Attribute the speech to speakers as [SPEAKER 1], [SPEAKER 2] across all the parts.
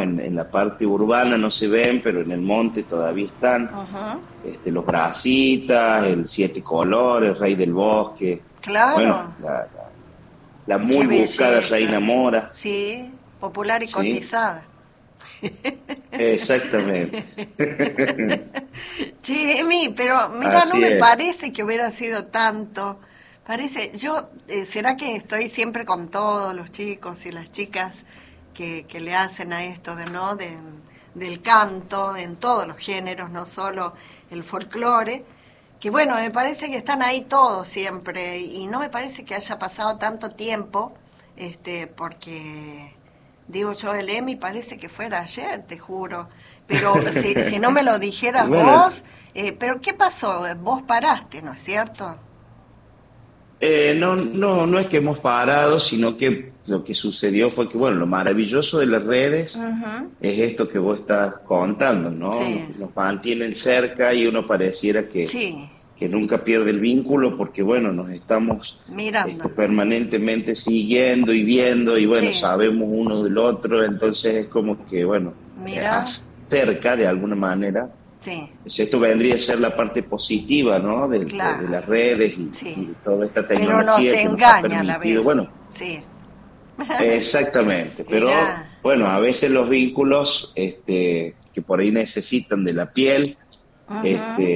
[SPEAKER 1] en la parte urbana no se ven, pero en el monte todavía están.
[SPEAKER 2] Ajá.
[SPEAKER 1] Los Brasitas, el Siete Colores, Rey del Bosque, bueno,
[SPEAKER 2] Claro,
[SPEAKER 1] la
[SPEAKER 2] qué
[SPEAKER 1] muy buscada
[SPEAKER 2] belleza.
[SPEAKER 1] Reina Mora,
[SPEAKER 2] Sí, popular y
[SPEAKER 1] ¿sí?
[SPEAKER 2] cotizada.
[SPEAKER 1] Exactamente.
[SPEAKER 2] Che, Emi, pero mira, no
[SPEAKER 1] Así
[SPEAKER 2] me
[SPEAKER 1] es.
[SPEAKER 2] parece que hubiera sido tanto. Parece, ¿será que estoy siempre con todos los chicos y las chicas que le hacen a esto del canto en todos los géneros, no solo el folclore? Que bueno, me parece que están ahí todos siempre y no me parece que haya pasado tanto tiempo, porque digo yo, el Emi parece que fuera ayer, te juro. Pero si no me lo
[SPEAKER 1] Y
[SPEAKER 2] dijeras
[SPEAKER 1] bueno,
[SPEAKER 2] vos, pero ¿qué pasó? Vos paraste, ¿no es cierto?
[SPEAKER 1] no es que hemos parado, sino que lo que sucedió fue que, bueno, lo maravilloso de las redes
[SPEAKER 2] Ujú.
[SPEAKER 1] es esto que vos estás contando, ¿no?
[SPEAKER 2] Sí,
[SPEAKER 1] Nos mantienen cerca y uno pareciera
[SPEAKER 2] sí,
[SPEAKER 1] que nunca pierde el vínculo porque, bueno, nos estamos
[SPEAKER 2] mirando.
[SPEAKER 1] permanentemente siguiendo y viendo y, bueno,
[SPEAKER 2] Sí,
[SPEAKER 1] sabemos uno del otro, entonces es como que, bueno,
[SPEAKER 2] mira,
[SPEAKER 1] acerca de alguna manera.
[SPEAKER 2] sí,
[SPEAKER 1] Pues esto vendría a ser la parte positiva, ¿no? De
[SPEAKER 2] claro,
[SPEAKER 1] las redes
[SPEAKER 2] sí.
[SPEAKER 1] y de toda esta
[SPEAKER 2] Pero nos
[SPEAKER 1] tecnología que nos ha
[SPEAKER 2] engaña a la
[SPEAKER 1] permitido,
[SPEAKER 2] vez,
[SPEAKER 1] bueno,
[SPEAKER 2] sí.
[SPEAKER 1] exactamente, pero
[SPEAKER 2] Mira,
[SPEAKER 1] bueno, a veces los vínculos que por ahí necesitan de la piel,
[SPEAKER 2] ujú,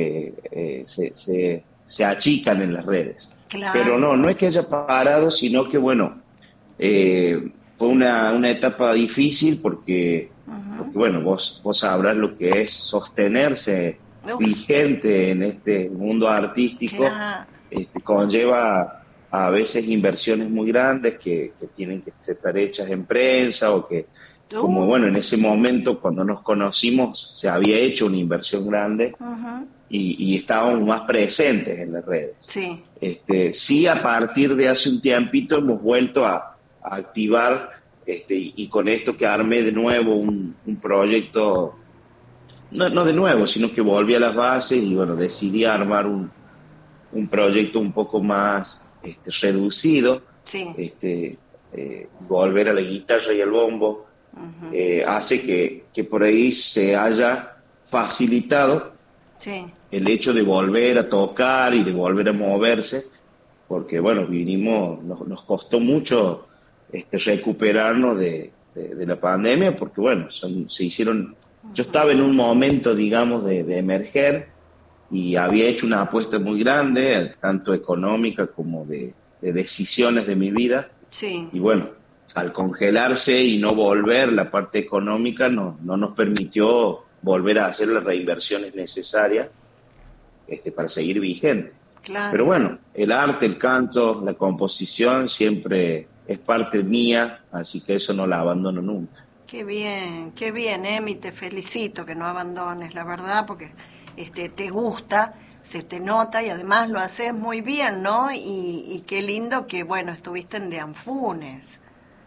[SPEAKER 1] se achican en las redes. Pero
[SPEAKER 2] claro,
[SPEAKER 1] no es que haya parado, sino que bueno, fue una etapa difícil porque
[SPEAKER 2] ujú.
[SPEAKER 1] bueno, vos sabrás lo que es sostenerse
[SPEAKER 2] Uf,
[SPEAKER 1] vigente en este mundo artístico,
[SPEAKER 2] claro.
[SPEAKER 1] conlleva a veces inversiones muy grandes que tienen que estar hechas en prensa o que, como bueno, en
[SPEAKER 2] Uh,
[SPEAKER 1] ese momento cuando nos conocimos se había hecho una inversión grande
[SPEAKER 2] ujú,
[SPEAKER 1] y estábamos más presentes en las redes.
[SPEAKER 2] sí,
[SPEAKER 1] Sí, a partir de hace un tiempito hemos vuelto a activar, y con esto que armé de nuevo un proyecto, no de nuevo, sino que volví a las bases y bueno, decidí armar un proyecto un poco más reducido,
[SPEAKER 2] sí,
[SPEAKER 1] volver a la guitarra y al bombo,
[SPEAKER 2] ujú,
[SPEAKER 1] hace que por ahí se haya facilitado
[SPEAKER 2] sí,
[SPEAKER 1] el hecho de volver a tocar y de volver a moverse, porque bueno, nos costó mucho recuperarnos de la pandemia, porque bueno, se hicieron, yo estaba en un momento, digamos, de emerger y había hecho una apuesta muy grande, tanto económica como de decisiones de mi vida,
[SPEAKER 2] sí,
[SPEAKER 1] y bueno, al congelarse y no volver, la parte económica no nos permitió volver a hacer las reinversiones necesarias para seguir vigente. Pero
[SPEAKER 2] claro.
[SPEAKER 1] bueno, el arte, el canto, la composición siempre es parte mía, así que eso no la abandono nunca.
[SPEAKER 2] Qué bien, Emi, te felicito que no abandones, la verdad, porque te gusta, se te nota y además lo haces muy bien, ¿no? Y qué lindo que, bueno, estuviste en De Anfunes.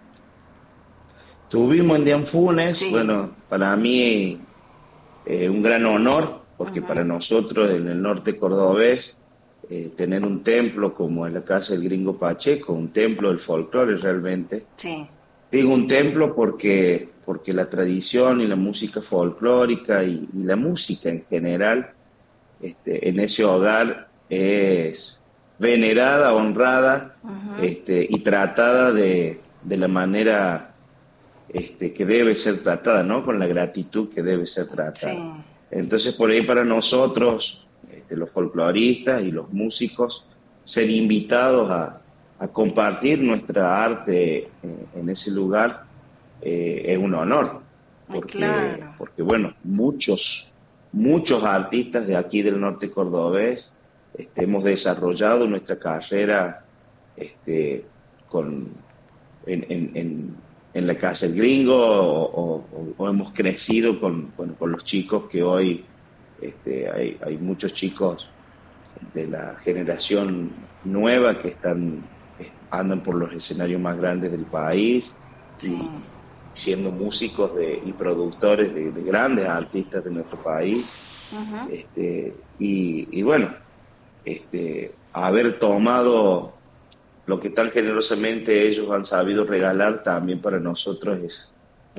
[SPEAKER 1] Tuvimos en Dianfunes,
[SPEAKER 2] Sí,
[SPEAKER 1] bueno, para mí un gran honor, porque para
[SPEAKER 2] ujú,
[SPEAKER 1] nosotros en el norte cordobés, tener un templo como en la Casa del Gringo Pacheco, un templo del folclore realmente.
[SPEAKER 2] sí,
[SPEAKER 1] Digo un templo porque la tradición y la música folclórica y la música en general, en ese hogar es venerada, honrada,
[SPEAKER 2] ujú,
[SPEAKER 1] y tratada de la manera, que debe ser tratada, ¿no? Con la gratitud que debe ser tratada.
[SPEAKER 2] sí,
[SPEAKER 1] Entonces, por ahí para nosotros, los folcloristas y los músicos, ser invitados a compartir nuestra arte en ese lugar, es un honor,
[SPEAKER 2] claro,
[SPEAKER 1] porque bueno, muchos artistas de aquí del norte cordobés, hemos desarrollado nuestra carrera, este, con, en la casa del gringo o hemos crecido con los chicos que hoy, hay muchos chicos de la generación nueva que andan por los escenarios más grandes del país
[SPEAKER 2] sí,
[SPEAKER 1] y siendo músicos y productores de grandes artistas de nuestro país.
[SPEAKER 2] ujú,
[SPEAKER 1] Y bueno, haber tomado lo que tan generosamente ellos han sabido regalar también para nosotros es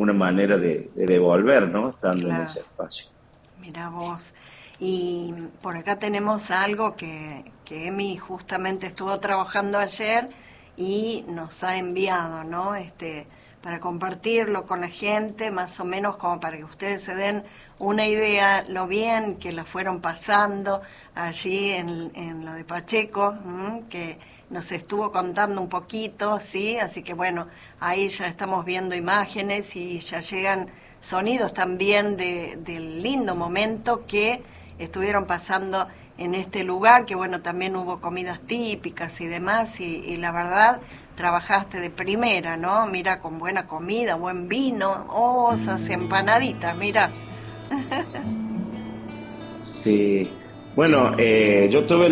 [SPEAKER 1] una manera de devolver, ¿no? Estando
[SPEAKER 2] Claro.
[SPEAKER 1] en ese espacio.
[SPEAKER 2] Mira vos. Y por acá tenemos algo que Emi justamente estuvo trabajando ayer y nos ha enviado, ¿no? Para compartirlo con la gente, más o menos como para que ustedes se den una idea lo bien que la fueron pasando allí en lo de Pacheco, que nos estuvo contando un poquito, ¿sí? Así que bueno, ahí ya estamos viendo imágenes y ya llegan sonidos también del lindo momento que estuvieron pasando en este lugar, que bueno, también hubo comidas típicas y demás, y la verdad, trabajaste de primera, ¿no? Mira, con buena comida, buen vino, osas, empanaditas, mira.
[SPEAKER 1] Sí, bueno, yo tuve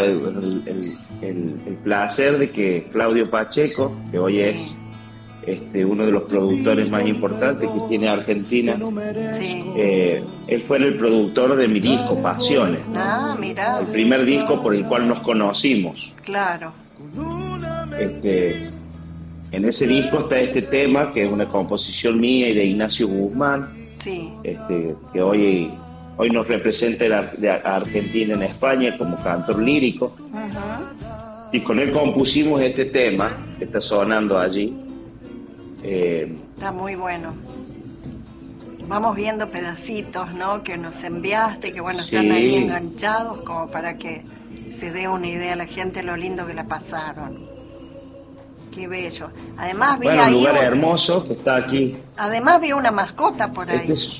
[SPEAKER 1] el placer de que Claudio Pacheco, que hoy es
[SPEAKER 2] Sí,
[SPEAKER 1] uno de los productores más importantes que tiene Argentina,
[SPEAKER 2] sí.
[SPEAKER 1] él fue el productor de mi disco Pasiones,
[SPEAKER 2] Ah, mira,
[SPEAKER 1] el primer disco por el cual nos conocimos.
[SPEAKER 2] claro,
[SPEAKER 1] Este, en ese disco está este tema, que es una composición mía y de Ignacio Guzmán,
[SPEAKER 2] sí.
[SPEAKER 1] que hoy nos representa a Argentina en España como cantor lírico.
[SPEAKER 2] Ujú.
[SPEAKER 1] Y con él compusimos este tema que está sonando allí.
[SPEAKER 2] Está muy bueno. Vamos viendo pedacitos, ¿no? Que nos enviaste, que bueno, están ahí
[SPEAKER 1] Sí,
[SPEAKER 2] enganchados como para que se dé una idea a la gente lo lindo que la pasaron. Qué bello. Además vi
[SPEAKER 1] bueno, un
[SPEAKER 2] ahí
[SPEAKER 1] lugar hermoso que está aquí.
[SPEAKER 2] además vi una mascota por
[SPEAKER 1] Este
[SPEAKER 2] ahí.
[SPEAKER 1] es,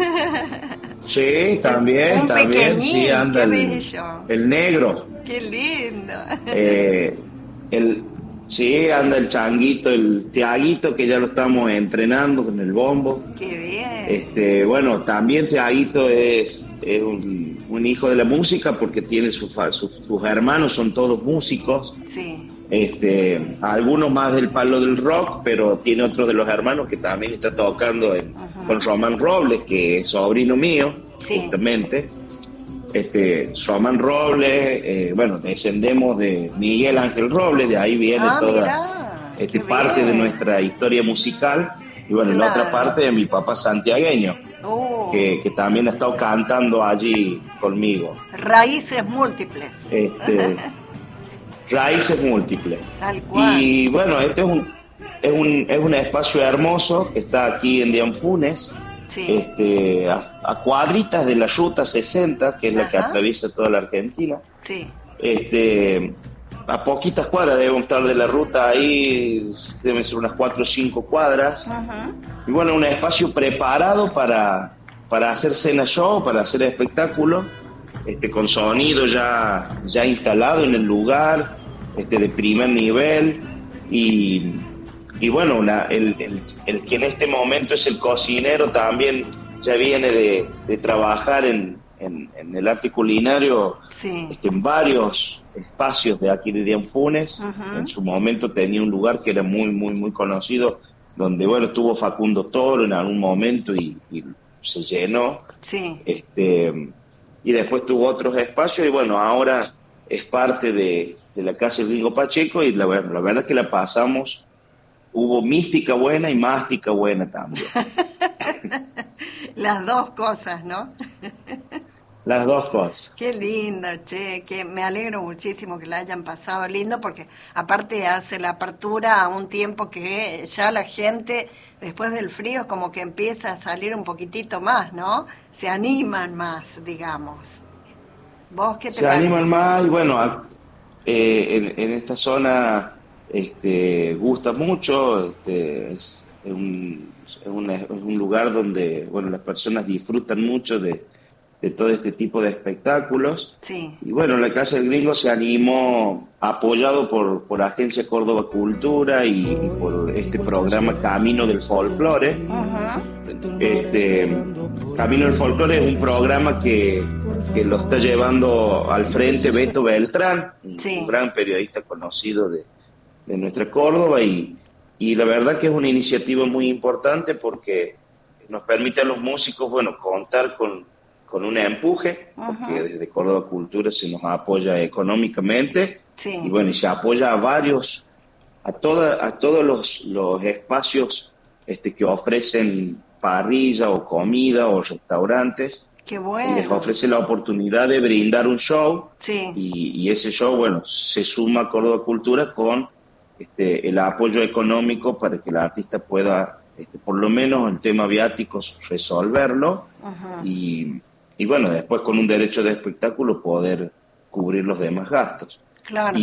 [SPEAKER 1] sí, también,
[SPEAKER 2] Un
[SPEAKER 1] también, sí,
[SPEAKER 2] pequeñín,
[SPEAKER 1] anda
[SPEAKER 2] qué bello.
[SPEAKER 1] el negro.
[SPEAKER 2] Qué lindo.
[SPEAKER 1] Eh, el, sí, anda el changuito, el Tiaguito, que ya lo estamos entrenando con el bombo.
[SPEAKER 2] Qué bien.
[SPEAKER 1] Bueno, también Tiaguito es un hijo de la música porque tiene sus hermanos, son todos músicos.
[SPEAKER 2] Sí.
[SPEAKER 1] Algunos más del palo del rock, pero tiene otro de los hermanos que también está tocando
[SPEAKER 2] Ajá.
[SPEAKER 1] con Román Robles, que es sobrino mío,
[SPEAKER 2] Sí.
[SPEAKER 1] justamente. Román Robles, bueno, descendemos de Miguel Ángel Robles, de ahí viene
[SPEAKER 2] Ah,
[SPEAKER 1] toda
[SPEAKER 2] mira, qué
[SPEAKER 1] parte de
[SPEAKER 2] bien.
[SPEAKER 1] nuestra historia musical, y bueno, la otra
[SPEAKER 2] Claro.
[SPEAKER 1] parte de mi papá santiagueño,
[SPEAKER 2] Uh,
[SPEAKER 1] que también ha estado cantando allí conmigo.
[SPEAKER 2] raíces múltiples.
[SPEAKER 1] Este, Raíces múltiples.
[SPEAKER 2] Tal cual.
[SPEAKER 1] Y bueno, es un espacio hermoso que está aquí en Dianfunes,
[SPEAKER 2] Sí.
[SPEAKER 1] a cuadritas de la ruta 60, que es la que
[SPEAKER 2] Ajá.
[SPEAKER 1] atraviesa toda la Argentina.
[SPEAKER 2] Sí.
[SPEAKER 1] A poquitas cuadras debemos estar de la ruta, ahí deben ser unas 4 o 5 cuadras.
[SPEAKER 2] Ajá.
[SPEAKER 1] Y bueno, un espacio preparado para hacer cena show, para hacer espectáculo, con sonido ya instalado en el lugar, de primer nivel. Y bueno, el que en este momento es el cocinero también ya viene de trabajar en el arte culinario,
[SPEAKER 2] Sí.
[SPEAKER 1] en varios espacios de aquí de Dianfunes.
[SPEAKER 2] Ajá.
[SPEAKER 1] En su momento tenía un lugar que era muy, muy, muy conocido, donde, bueno, estuvo Facundo Toro en algún momento y se llenó.
[SPEAKER 2] Sí.
[SPEAKER 1] Y después tuvo otros espacios y, bueno, ahora es parte de la Casa del Gringo Pacheco y la verdad es que la pasamos. Hubo mística buena y mástica buena también.
[SPEAKER 2] Las dos cosas, ¿no?
[SPEAKER 1] Las dos cosas.
[SPEAKER 2] Qué lindo, che, que me alegro muchísimo que la hayan pasado lindo porque aparte hace la apertura a un tiempo que ya la gente después del frío como que empieza a salir un poquitito más, ¿no? Se animan más, digamos. ¿Vos qué te
[SPEAKER 1] Se animan
[SPEAKER 2] parece?
[SPEAKER 1] más y bueno, en esta zona gusta mucho, es un lugar donde, bueno, las personas disfrutan mucho de todo este tipo de espectáculos.
[SPEAKER 2] Sí.
[SPEAKER 1] Y bueno, la Casa del Gringo se animó, apoyado por Agencia Córdoba Cultura y por este programa Camino del Folclore.
[SPEAKER 2] Ajá.
[SPEAKER 1] Camino del Folclore es un programa que lo está llevando al frente Beto Beltrán,
[SPEAKER 2] Sí.
[SPEAKER 1] un gran periodista conocido de nuestra Córdoba, y la verdad que es una iniciativa muy importante porque nos permite a los músicos, bueno, contar con un empuje,
[SPEAKER 2] Ajá.
[SPEAKER 1] porque desde Córdoba Cultura se nos apoya económicamente, y
[SPEAKER 2] Sí.
[SPEAKER 1] bueno, y se apoya a todos los espacios que ofrecen parrilla o comida o restaurantes,
[SPEAKER 2] Qué
[SPEAKER 1] les
[SPEAKER 2] bueno.
[SPEAKER 1] ofrece la oportunidad de brindar un show
[SPEAKER 2] Sí,
[SPEAKER 1] y ese show, bueno, se suma a Córdoba Cultura con el apoyo económico para que el artista pueda, por lo menos en tema viáticos, resolverlo
[SPEAKER 2] ajá,
[SPEAKER 1] y bueno, después con un derecho de espectáculo poder cubrir los demás gastos.
[SPEAKER 2] claro.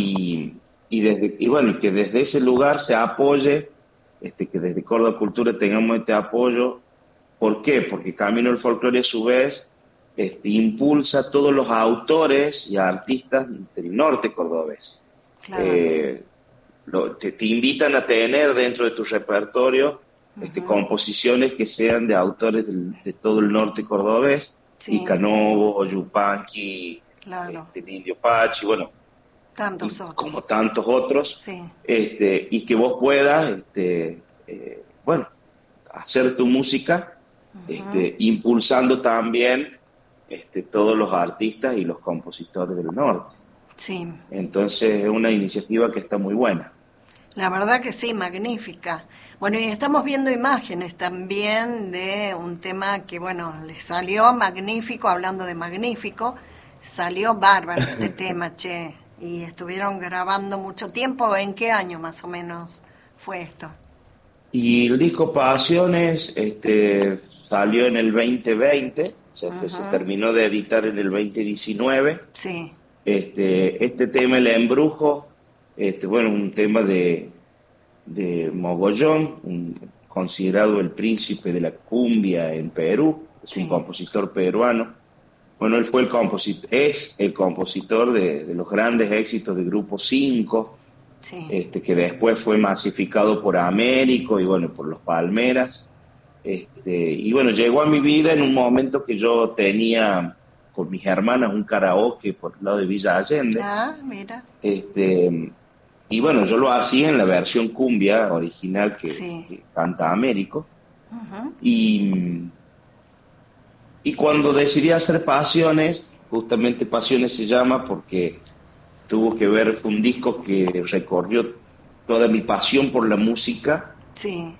[SPEAKER 1] Y bueno, y que desde ese lugar se apoye, que desde Córdoba Cultura tengamos este apoyo. ¿Por qué? Porque Camino del Folclore a su vez impulsa a todos los autores y artistas del norte cordobés.
[SPEAKER 2] Claro.
[SPEAKER 1] Eh, te invitan a tener dentro de tu repertorio
[SPEAKER 2] Ujú.
[SPEAKER 1] composiciones que sean de autores de todo el norte cordobés,
[SPEAKER 2] Sí,
[SPEAKER 1] Icanovo, Yupanqui,
[SPEAKER 2] claro.
[SPEAKER 1] Indio Pachi, bueno,
[SPEAKER 2] Tantos
[SPEAKER 1] y
[SPEAKER 2] otros.
[SPEAKER 1] como tantos otros,
[SPEAKER 2] Sí.
[SPEAKER 1] y que vos puedas, bueno, hacer tu música,
[SPEAKER 2] Ujú.
[SPEAKER 1] impulsando también todos los artistas y los compositores del norte.
[SPEAKER 2] Sí.
[SPEAKER 1] Entonces es una iniciativa que está muy buena.
[SPEAKER 2] La verdad que sí, magnífica. Bueno, y estamos viendo imágenes también de un tema que, bueno, le salió magnífico, hablando de magnífico, salió bárbaro este tema, che, y estuvieron grabando mucho tiempo. ¿En qué año más o menos fue esto?
[SPEAKER 1] Y el disco Pasiones salió en el 2020, se
[SPEAKER 2] Ujú.
[SPEAKER 1] terminó de editar en el 2019.
[SPEAKER 2] Sí,
[SPEAKER 1] Este tema, El Embrujo, bueno, un tema de Mogollón, considerado el príncipe de la cumbia en Perú, es un
[SPEAKER 2] sí,
[SPEAKER 1] compositor peruano. Bueno, él fue es el compositor de los grandes éxitos de Grupo 5,
[SPEAKER 2] sí.
[SPEAKER 1] que después fue masificado por Américo y bueno, por los Palmeras. Y bueno, llegó a mi vida en un momento que yo tenía con mis hermanas un karaoke por el lado de Villa Allende.
[SPEAKER 2] Ah, mira,
[SPEAKER 1] Y bueno, yo lo hacía en la versión cumbia original
[SPEAKER 2] sí.
[SPEAKER 1] que canta Américo.
[SPEAKER 2] Ujú.
[SPEAKER 1] Y, y cuando decidí hacer Pasiones, justamente Pasiones se llama porque tuvo que ver, fue un disco que recorrió toda mi pasión por la música,
[SPEAKER 2] Sí.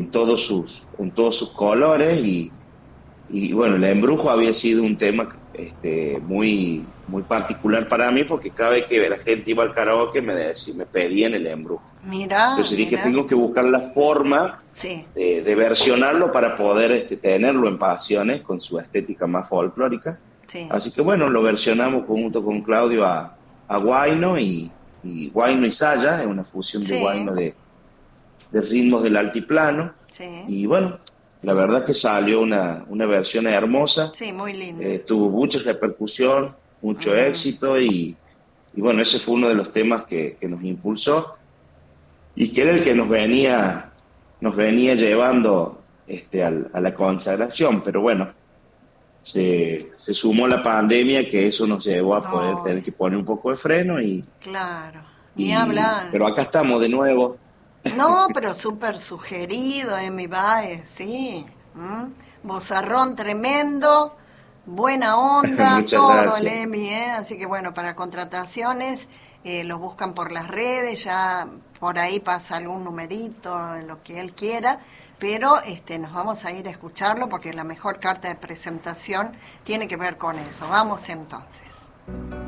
[SPEAKER 1] en todos sus colores y bueno, el embrujo había sido un tema muy particular para mí porque cada vez que la gente iba al karaoke me pedían el embrujo.
[SPEAKER 2] Mira,
[SPEAKER 1] Entonces dije,
[SPEAKER 2] mira.
[SPEAKER 1] tengo que buscar la forma
[SPEAKER 2] Sí.
[SPEAKER 1] de versionarlo para poder tenerlo en Pasiones con su estética más folclórica.
[SPEAKER 2] Sí.
[SPEAKER 1] Así que bueno, lo versionamos junto con Claudio a Guayno y Guayno y Saya, es una fusión de
[SPEAKER 2] Sí.
[SPEAKER 1] Guayno de ritmos del altiplano.
[SPEAKER 2] Sí.
[SPEAKER 1] Y bueno, la verdad que salió una versión hermosa,
[SPEAKER 2] Sí, muy linda.
[SPEAKER 1] tuvo mucha repercusión, mucho
[SPEAKER 2] Ujú.
[SPEAKER 1] éxito y bueno, ese fue uno de los temas que nos impulsó y que era el que nos venía llevando a la consagración, pero bueno, se sumó la pandemia que eso nos llevó a poder tener
[SPEAKER 2] Ay,
[SPEAKER 1] que poner un poco de freno
[SPEAKER 2] claro, ni hablar.
[SPEAKER 1] pero acá estamos de nuevo.
[SPEAKER 2] No, pero súper sugerido, mi Baez, sí. Vozarrón tremendo, buena onda,
[SPEAKER 1] Muchas
[SPEAKER 2] todo el
[SPEAKER 1] gracias.
[SPEAKER 2] Emi, ¿eh? Así que bueno, para contrataciones los buscan por las redes, ya por ahí pasa algún numerito, en lo que él quiera, pero nos vamos a ir a escucharlo porque la mejor carta de presentación tiene que ver con eso. Vamos entonces.